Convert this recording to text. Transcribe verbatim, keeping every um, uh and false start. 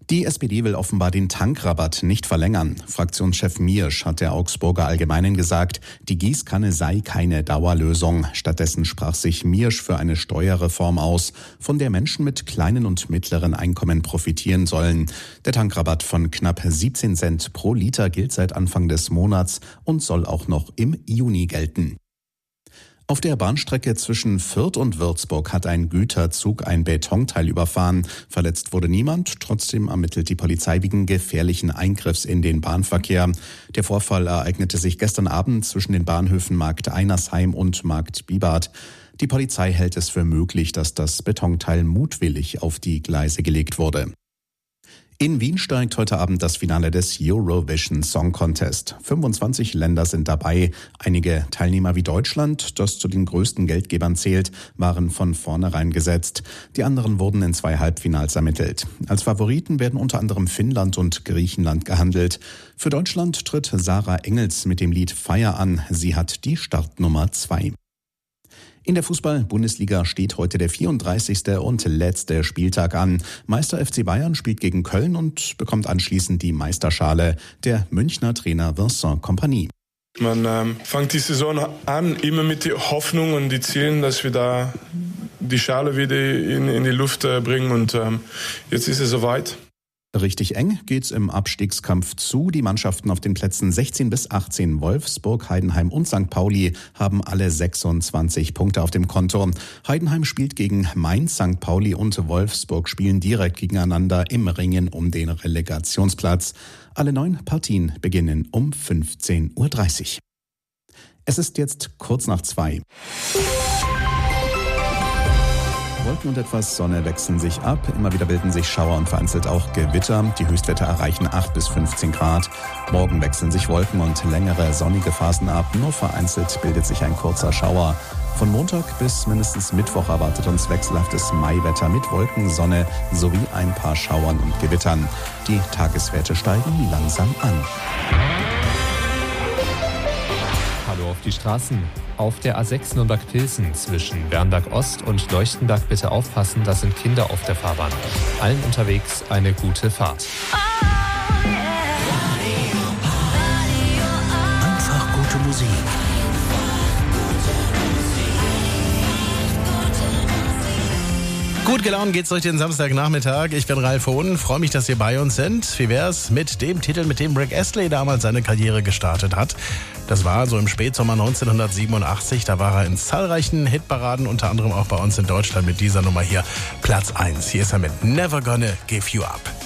Die S P D will offenbar den Tankrabatt nicht verlängern. Fraktionschef Miersch hat der Augsburger Allgemeinen gesagt, die Gießkanne sei keine Dauerlösung. Stattdessen sprach sich Miersch für eine Steuerreform aus, von der Menschen mit kleinen und mittleren Einkommen profitieren sollen. Der Tankrabatt von knapp siebzehn Cent pro Liter gilt seit Anfang des Monats und soll auch noch im Juni gelten. Auf der Bahnstrecke zwischen Fürth und Würzburg hat ein Güterzug ein Betonteil überfahren. Verletzt wurde niemand, trotzdem ermittelt die Polizei wegen gefährlichen Eingriffs in den Bahnverkehr. Der Vorfall ereignete sich gestern Abend zwischen den Bahnhöfen Markt Einersheim und Markt Bibart. Die Polizei hält es für möglich, dass das Betonteil mutwillig auf die Gleise gelegt wurde. In Wien steigt heute Abend das Finale des Eurovision Song Contest. fünfundzwanzig Länder sind dabei. Einige Teilnehmer wie Deutschland, das zu den größten Geldgebern zählt, waren von vornherein gesetzt. Die anderen wurden in zwei Halbfinals ermittelt. Als Favoriten werden unter anderem Finnland und Griechenland gehandelt. Für Deutschland tritt Sarah Engels mit dem Lied Feier an. Sie hat die Startnummer zwei. In der Fußball-Bundesliga steht heute der vierunddreißigste und letzte Spieltag an. Meister F C Bayern spielt gegen Köln und bekommt anschließend die Meisterschale. Der Münchner Trainer Vincent Kompany. Man ähm, fängt die Saison an, immer mit der Hoffnung und die Zielen, dass wir da die Schale wieder in, in die Luft äh, bringen. Und ähm, jetzt ist es soweit. Richtig eng geht's im Abstiegskampf zu. Die Mannschaften auf den Plätzen sechzehn bis achtzehn, Wolfsburg, Heidenheim und Sankt Pauli, haben alle sechsundzwanzig Punkte auf dem Konto. Heidenheim spielt gegen Mainz, Sankt Pauli und Wolfsburg spielen direkt gegeneinander im Ringen um den Relegationsplatz. Alle neun Partien beginnen um fünfzehn Uhr dreißig. Es ist jetzt kurz nach zwei. Wolken und etwas Sonne wechseln sich ab. Immer wieder bilden sich Schauer und vereinzelt auch Gewitter. Die Höchstwerte erreichen acht bis fünfzehn Grad. Morgen wechseln sich Wolken und längere sonnige Phasen ab. Nur vereinzelt bildet sich ein kurzer Schauer. Von Montag bis mindestens Mittwoch erwartet uns wechselhaftes Maiwetter mit Wolken, Sonne sowie ein paar Schauern und Gewittern. Die Tageswerte steigen langsam an. Hallo auf die Straßen. Auf der A sechs Nürnberg-Pilsen zwischen Bernberg Ost und Leuchtenberg bitte aufpassen, da sind Kinder auf der Fahrbahn. Allen unterwegs eine gute Fahrt. Einfach gute Musik. Gut gelaunt geht's durch den Samstagnachmittag. Ich bin Ralf Hohn, freue mich, dass ihr bei uns sind. Wie wär's mit dem Titel, mit dem Rick Astley damals seine Karriere gestartet hat? Das war so im Spätsommer neunzehnhundertsiebenundachtzig. Da war er in zahlreichen Hitparaden, unter anderem auch bei uns in Deutschland mit dieser Nummer hier Platz eins. Hier ist er mit Never Gonna Give You Up.